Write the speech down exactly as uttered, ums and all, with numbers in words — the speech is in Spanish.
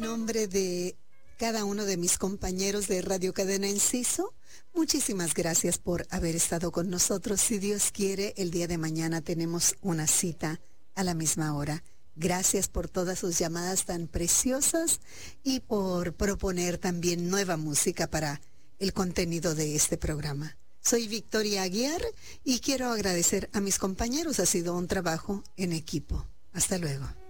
nombre de cada uno de mis compañeros de Radio Cadena Enciso, muchísimas gracias por haber estado con nosotros. Si Dios quiere, el día de mañana tenemos una cita a la misma hora. Gracias por todas sus llamadas tan preciosas y por proponer también nueva música para el contenido de este programa. Soy Victoria Aguiar y quiero agradecer a mis compañeros. Ha sido un trabajo en equipo. Hasta luego.